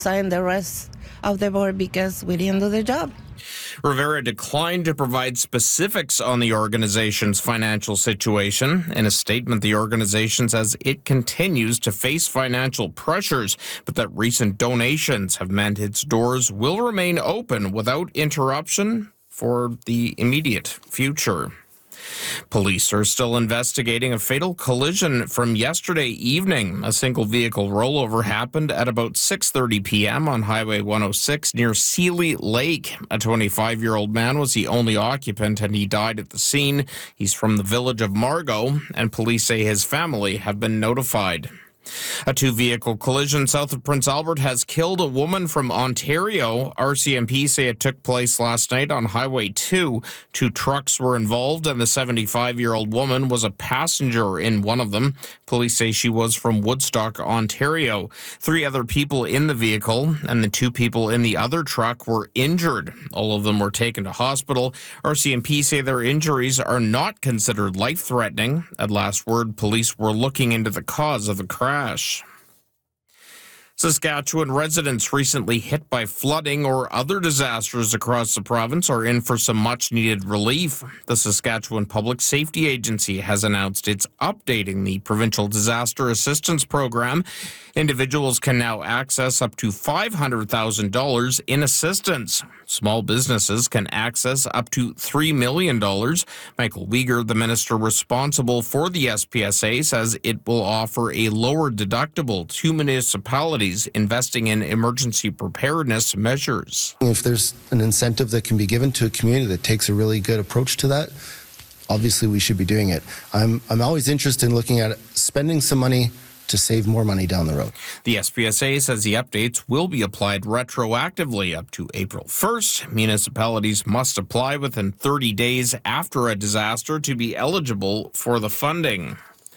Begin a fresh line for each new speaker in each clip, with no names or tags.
sign the rest of the board because we didn't do the job.
Rivera declined to provide specifics on the organization's financial situation. In a statement, the organization says it continues to face financial pressures, but that recent donations have meant its doors will remain open without interruption for the immediate future. Police are still investigating a fatal collision from yesterday evening. A single vehicle rollover happened at about 6:30 p.m. on Highway 106 near Sealy Lake. A 25-year-old man was the only occupant and he died at the scene. He's from the village of Margot, and police say his family have been notified. A two-vehicle collision south of Prince Albert has killed a woman from Ontario. RCMP say it took place last night on Highway 2. Two trucks were involved, and the 75-year-old woman was a passenger in one of them. Police say she was from Woodstock, Ontario. 3 other people in the vehicle and the 2 people in the other truck were injured. All of them were taken to hospital. RCMP say their injuries are not considered life-threatening. At last word, police were looking into the cause of the crash. Saskatchewan residents recently hit by flooding or other disasters across the province are in for some much-needed relief. The Saskatchewan Public Safety Agency has announced it's updating the Provincial Disaster Assistance Program. Individuals can now access up to $500,000 in assistance. Small businesses can access up to $3 million. Michael Uyghur, the minister responsible for the SPSA, says it will offer a lower deductible to municipalities investing in emergency preparedness measures.
If there's an incentive that can be given to a community that takes a really good approach to that, obviously we should be doing it. I'm always interested in looking at spending some money to save more money down the road.
The SPSA says the updates will be applied retroactively up to April 1st. Municipalities must apply within 30 days after a disaster to be eligible for the funding.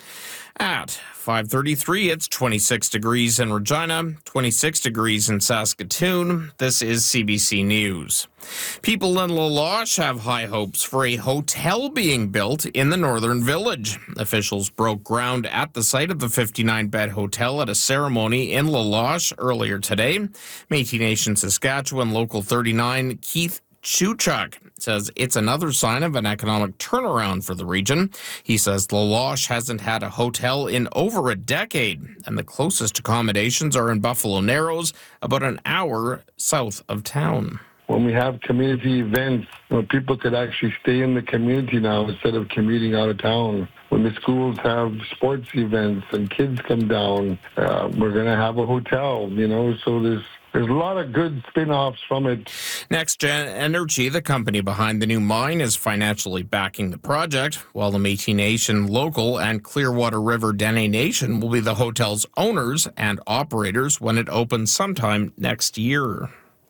At 5:33, it's 26 degrees in Regina, 26 degrees in Saskatoon. This is CBC News. People in La Loche have high hopes for a hotel being built in the Northern Village. Officials broke ground at the site of the 59-bed hotel at a ceremony in La Loche earlier today. Métis Nation Saskatchewan Local 39 Keith Chuchuk says it's another sign of an economic turnaround for the region. He says La Loche hasn't had a hotel in over a decade, and the closest accommodations are in Buffalo Narrows, about an hour south of town.
When we have community events, people could actually stay in the community now instead of commuting out of town. When the schools have sports events and kids come down, we're going to have a hotel, so there's a lot of good spin-offs from it.
NextGen Energy, the company behind the new mine, is financially backing the project, while the Métis Nation Local and Clearwater River Dene Nation will be the hotel's owners and operators when it opens sometime next year.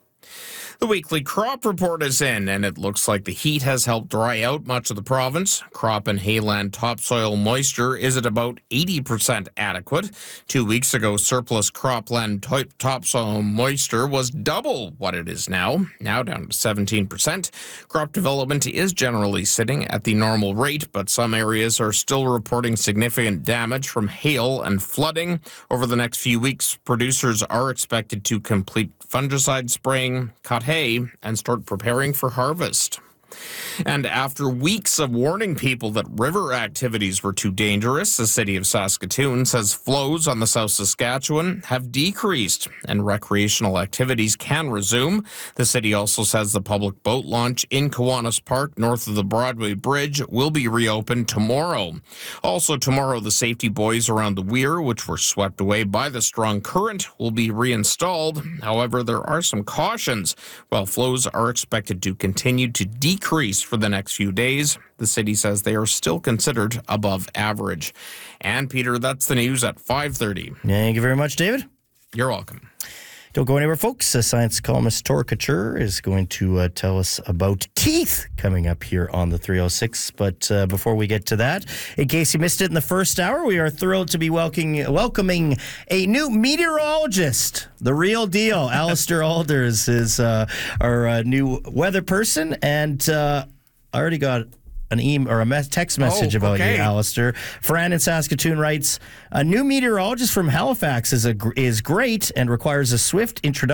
The weekly crop report is in, and it looks like the heat has helped dry out much of the province. Crop and hayland topsoil moisture is at about 80% adequate. 2 weeks ago, surplus cropland topsoil moisture was double what it is now down to 17%. Crop development is generally sitting at the normal rate, but some areas are still reporting significant damage from hail and flooding. Over the next few weeks, producers are expected to complete fungicide spraying, cut hay, and start preparing for harvest. And after weeks of warning people that river activities were too dangerous, the city of Saskatoon says flows on the South Saskatchewan have decreased and recreational activities can resume. The city also says the public boat launch in Kiwanis Park north of the Broadway Bridge will be reopened tomorrow. Also tomorrow, the safety buoys around the weir, which were swept away by the strong current, will be reinstalled. However, there are some cautions. While flows are expected to continue to decrease for the next few days, the city says they are still considered above average. And Peter, that's the news at 5:30.
Thank you very much, David.
You're welcome.
Don't go anywhere, folks. Science columnist Tor Couture is going to tell us about teeth coming up here on the 306. But before we get to that, in case you missed it in the first hour, we are thrilled to be welcoming a new meteorologist, the real deal. Alistair Alders is our new weather person, and I already got an email or a text message about
okay.
you, Alistair. Fran in Saskatoon writes, a new meteorologist from Halifax is great and requires a swift introduction